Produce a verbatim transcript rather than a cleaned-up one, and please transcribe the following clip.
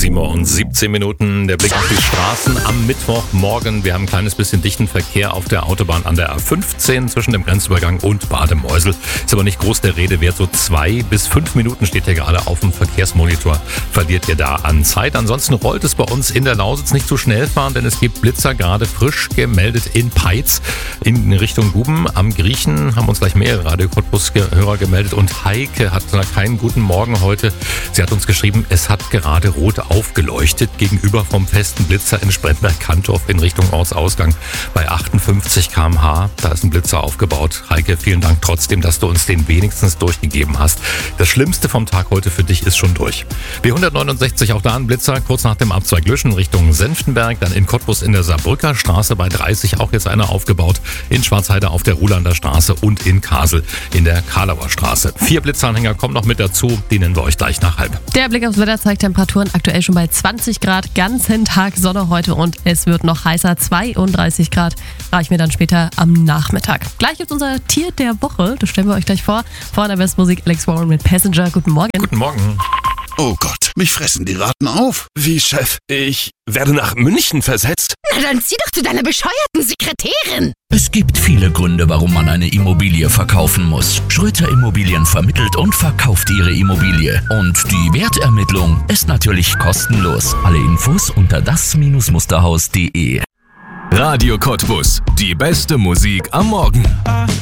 sieben Uhr und siebzehn Minuten. Der Blick auf die Straßen am Mittwochmorgen. Wir haben ein kleines bisschen dichten Verkehr auf der Autobahn an der A fünfzehn zwischen dem Grenzübergang und Bad-Meuseln. Ist aber nicht groß der Rede wert. So zwei bis fünf Minuten steht hier gerade auf dem Verkehrsmonitor. Verliert ihr da an Zeit. Ansonsten rollt es bei uns in der Lausitz. Nicht zu schnell fahren, denn es gibt Blitzer, gerade frisch gemeldet in Peitz in Richtung Guben. Am Griechen haben uns gleich mehrere Radio Cottbus-Hörer gemeldet und Heike hat keinen guten Morgen heute. Sie hat uns geschrieben, es hat gerade rot aufgeleuchtet gegenüber vom festen Blitzer in Spremberg-Kantorf in Richtung Ortsausgang bei achtundfünfzig Kilometer pro Stunde. Da ist ein Blitzer aufgebaut. Heike, vielen Dank trotzdem, dass du uns den wenigstens durchgegeben hast. Das Schlimmste vom Tag heute für dich ist schon durch. B hundertneunundsechzig, auch da ein Blitzer, kurz nach dem Abzweig Löschen Richtung Senftenberg, dann in Cottbus in der Saarbrücker Straße bei dreißig, auch jetzt einer aufgebaut, in Schwarzheide auf der Ruhlander Straße und in Kasel in der Karlauer Straße. Vier Blitzanhänger kommen noch mit dazu, die nennen wir euch gleich nach halb. Der Blick aufs Wetter zeigt Temperaturen aktuell schon bei zwanzig Grad, ganzen Tag Sonne heute und es wird noch heißer, zweiunddreißig Grad, reichen wir dann später am Nachmittag. Gleich ist unser Tier der Woche, das stellen wir euch gleich vor. Vor der Bestmusik Alex Warren mit Passenger. Guten Morgen. Guten Morgen. Oh Gott, mich fressen die Ratten auf. Wie, Chef? Ich werde nach München versetzt? Na dann zieh doch zu deiner bescheuerten Sekretärin. Es gibt viele Gründe, warum man eine Immobilie verkaufen muss. Schröter Immobilien vermittelt und verkauft ihre Immobilie. Und die Wertermittlung ist natürlich kostenlos. Alle Infos unter das Musterhaus punkt de. Radio Cottbus. Die beste Musik am Morgen.